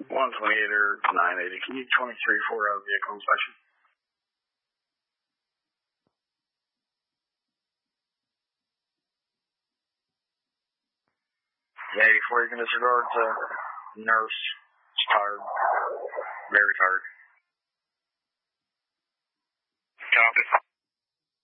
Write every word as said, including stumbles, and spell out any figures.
one twenty-eight or nine eighty. Can you twenty-three four out of vehicle inspection? eighty-four, you can disregard to nurse. She's tired. Very tired. Copy.